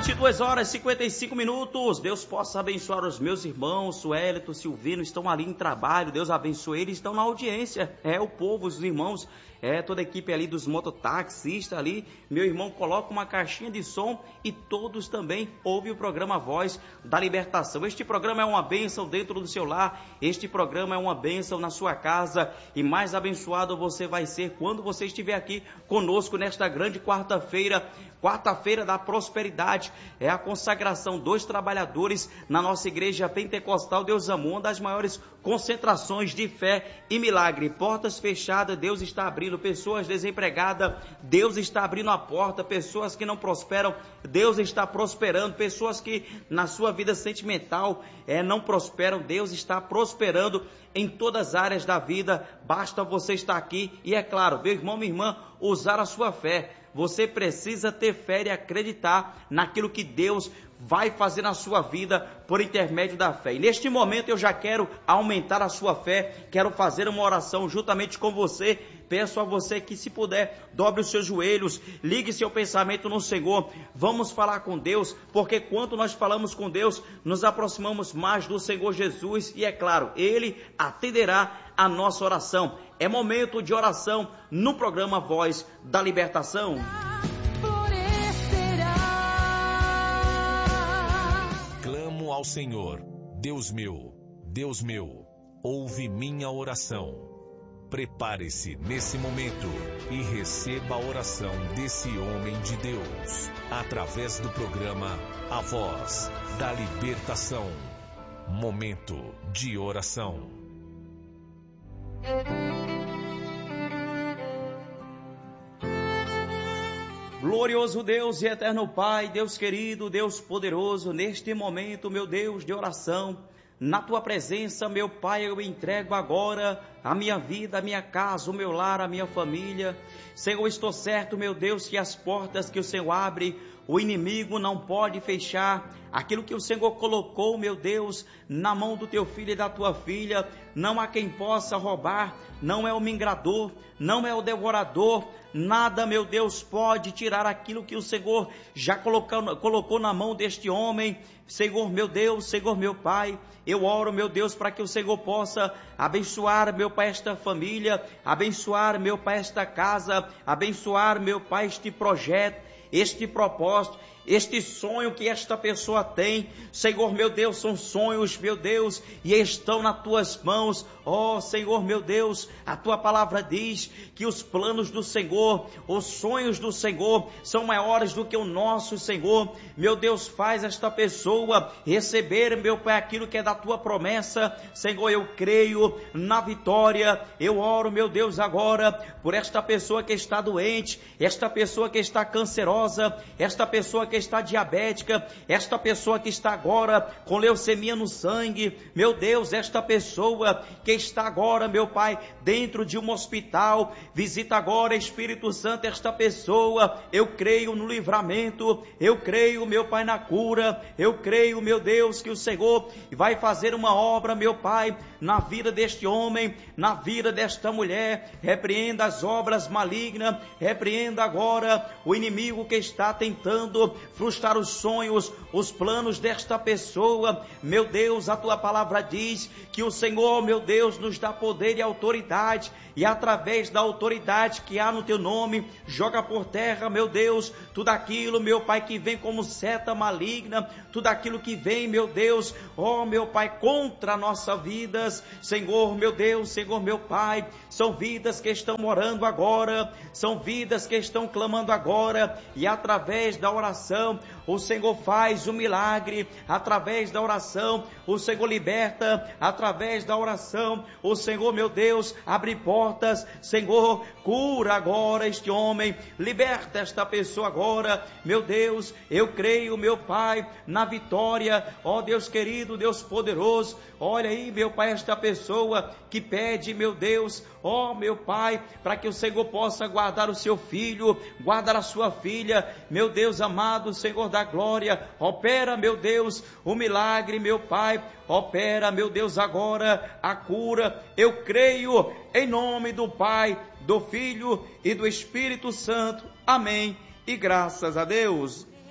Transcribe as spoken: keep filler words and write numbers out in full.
vinte e duas horas e cinquenta e cinco minutos. Deus possa abençoar os meus irmãos, Suélito, Silvino, estão ali em trabalho. Deus abençoe eles, estão na audiência. É o povo, os irmãos, é toda a equipe ali dos mototaxistas ali. Meu irmão coloca uma caixinha de som e todos também ouvem o programa Voz da Libertação. Este programa é uma bênção dentro do seu lar. Este programa é uma bênção na sua casa. E mais abençoado você vai ser quando você estiver aqui conosco nesta grande quarta-feira. Quarta-feira da prosperidade, é a consagração dos trabalhadores na nossa igreja pentecostal Deus Amor, uma das maiores concentrações de fé e milagre. Portas fechadas, Deus está abrindo. Pessoas desempregadas, Deus está abrindo a porta. Pessoas que não prosperam, Deus está prosperando. Pessoas que na sua vida sentimental é, não prosperam, Deus está prosperando em todas as áreas da vida. Basta você estar aqui e, é claro, meu irmão, minha irmã, usar a sua fé. Você precisa ter fé e acreditar naquilo que Deus vai fazer na sua vida por intermédio da fé. E neste momento eu já quero aumentar a sua fé, quero fazer uma oração juntamente com você. Peço a você que, se puder, dobre os seus joelhos, ligue seu pensamento no Senhor. Vamos falar com Deus, porque quando nós falamos com Deus, nos aproximamos mais do Senhor Jesus e, é claro, Ele atenderá a nossa oração. É momento de oração no programa Voz da Libertação. Clamo ao Senhor, Deus meu, Deus meu, ouve minha oração. Prepare-se nesse momento e receba a oração desse homem de Deus, através do programa A Voz da Libertação. Momento de oração. Glorioso Deus e eterno Pai, Deus querido, Deus poderoso, neste momento, meu Deus, de oração, na tua presença, meu Pai, eu entrego agora a minha vida, a minha casa, o meu lar, a minha família. Senhor, estou certo, meu Deus, que as portas que o Senhor abre, o inimigo não pode fechar. Aquilo que o Senhor colocou, meu Deus, na mão do teu filho e da tua filha, não há quem possa roubar, não é o mingrador, não é o devorador, nada, meu Deus, pode tirar aquilo que o Senhor já colocou, colocou na mão deste homem. Senhor, meu Deus, Senhor, meu Pai, eu oro, meu Deus, para que o Senhor possa abençoar, meu Pai, esta família, abençoar, meu Pai, esta casa, abençoar, meu Pai, este projeto, este propósito, este sonho que esta pessoa tem. Senhor, meu Deus, são sonhos, meu Deus, e estão nas tuas mãos. Ó Senhor, meu Deus, a tua palavra diz que os planos do Senhor, os sonhos do Senhor são maiores do que o nosso, Senhor. Meu Deus, faz esta pessoa receber, meu Pai, aquilo que é da tua promessa. Senhor, eu creio na vitória. Eu oro, meu Deus, agora por esta pessoa que está doente, esta pessoa que está cancerosa, esta pessoa que está diabética, esta pessoa que está agora com leucemia no sangue. Meu Deus, esta pessoa que está agora, meu Pai, dentro de um hospital, visita agora, Espírito Santo, esta pessoa. Eu creio no livramento, eu creio, meu Pai, na cura, eu creio, meu Deus, que o Senhor vai fazer uma obra, meu Pai, na vida deste homem, na vida desta mulher. Repreenda as obras malignas, repreenda agora o inimigo que está tentando frustrar os sonhos, os planos desta pessoa. Meu Deus, a tua palavra diz que o Senhor, meu Deus, nos dá poder e autoridade, e através da autoridade que há no teu nome, joga por terra, meu Deus, tudo aquilo, meu Pai, que vem como seta maligna, tudo aquilo que vem, meu Deus, ó meu Pai, contra nossas vidas. Senhor, meu Deus, Senhor, meu Pai, são vidas que estão orando agora, são vidas que estão clamando agora, e através da oração, o Senhor faz um milagre. Através da oração, o Senhor liberta. Através da oração, o Senhor, meu Deus, abre portas. Senhor, cura agora este homem, liberta esta pessoa agora. Meu Deus, eu creio, meu Pai, na vitória. Ó Deus querido, Deus poderoso, olha aí, meu Pai, esta pessoa que pede, meu Deus, ó meu Pai, para que o Senhor possa guardar o seu filho, guardar a sua filha. Meu Deus amado, Senhor da glória, opera, meu Deus, o milagre, meu Pai, opera, meu Deus, agora a cura. Eu creio em nome do Pai, do Filho e do Espírito Santo. Amém. E graças a Deus.